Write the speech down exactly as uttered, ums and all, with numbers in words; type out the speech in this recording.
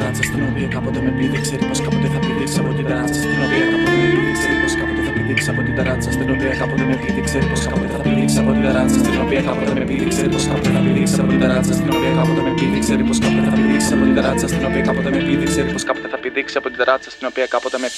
ταράτσα στην οποία κάποτε με πήδηξε. Ξέρει πως κάποτε θα πηδήξει από την ταράτσα στην οποία κάποτε με πήδηξε. Ξέρει πως κάποτε θα πηδήξει από την ταράτσα στην οποία κάποτε με πήδηξε. Ξέρει πως κάποτε θα πηδήξει από την ταράτσα στην οποία κάποτε με πήδηξε. Ξέρει πως κάποτε θα πηδήξει από την ταράτσα στην οποία κάποτε με πήδηξε. Ξέρει πως κάποτε θα πηδήξει από την ταράτσα στην οποία κάποτε με πήδηξε. Ξέρει πως κάποτε θα πηδήξει από την ταράτσα στην οποία κάποτε με πήδηξε.